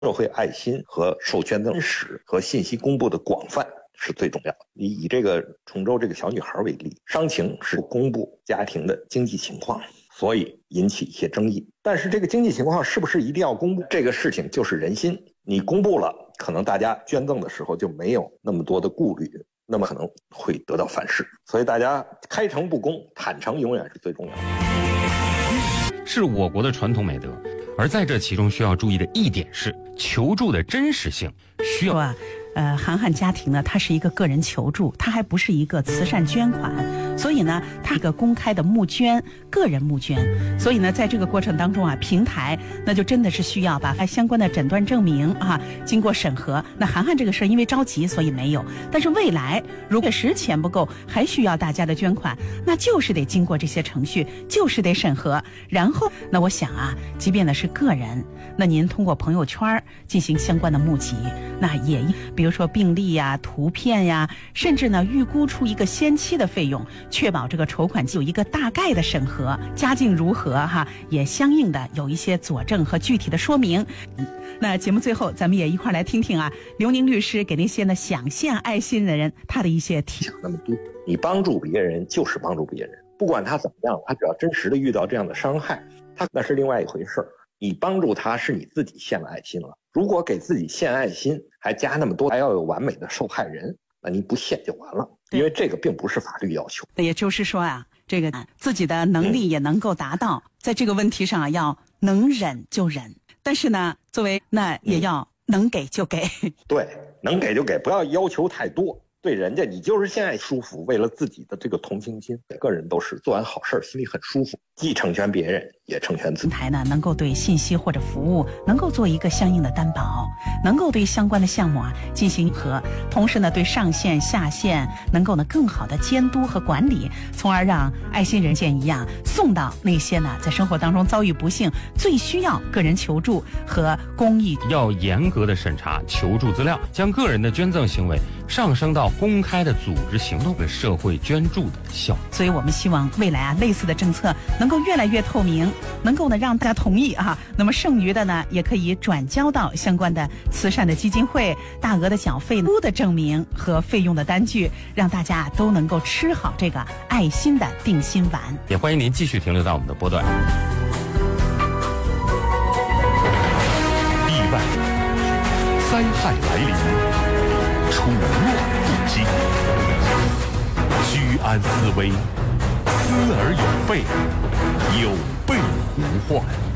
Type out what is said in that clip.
社会爱心和授权真实和信息公布的广泛是最重要的。以这个崇州这个小女孩为例，伤情是公布家庭的经济情况，所以引起一些争议。但是这个经济情况是不是一定要公布？这个事情就是人心，你公布了，可能大家捐赠的时候就没有那么多的顾虑，那么可能会得到反噬。所以大家开诚布公，坦诚永远是最重要的， 是我国的传统美德。而在这其中需要注意的一点是，求助的真实性需要涵涵家庭呢，它是一个个人求助，它还不是一个慈善捐款，所以呢，它是一个公开的募捐，个人募捐。所以呢，在这个过程当中啊，平台那就真的是需要把它相关的诊断证明啊，经过审核。那涵涵这个事儿因为着急，所以没有。但是未来如果实钱不够，还需要大家的捐款，那就是得经过这些程序，就是得审核。然后，那我想啊，即便呢是个人，那您通过朋友圈进行相关的募集，那也比如说病历呀、图片呀，甚至呢预估出一个先期的费用，确保这个筹款有一个大概的审核，家境如何哈，也相应的有一些佐证和具体的说明。那节目最后，咱们也一块来听听啊，刘宁律师给那些呢想献爱心的人他的一些提醒。 那么多，你帮助别人就是帮助别人，不管他怎么样，他只要真实的遇到这样的伤害，他那是另外一回事儿。你帮助他是你自己献了爱心了。如果给自己献爱心还加那么多，还要有完美的受害人，那你不献就完了，因为这个并不是法律要求。 也就是说啊，这个自己的能力也能够达到，在这个问题上啊，要能忍就忍，但是呢，作为那也要能给就给。 对，能给就给，不要要求太多。对人家，你就是现在舒服，为了自己的这个同情心，每个人都是做完好事心里很舒服，既成全别人，也成全自己。 平台呢，能够对信息或者服务能够做一个相应的担保，能够对相关的项目啊进行核，同时呢，对上线下线能够呢更好的监督和管理，从而让爱心人间一样送到那些呢在生活当中遭遇不幸、最需要个人求助和公益。 要严格的审查求助资料，将个人的捐赠行为上升到公开的组织行动的社会捐助的效果。 所以我们希望未来啊，类似的政策能够越来越透明，能够呢让大家同意啊。那么剩余的呢，也可以转交到相关的慈善的基金会，大额的缴费的证明和费用的单据，让大家都能够吃好这个爱心的定心丸。 也欢迎您继续停留在我们的波段。 意外，灾害来临，处乱不惊，居安思危，思而有备，有备无患。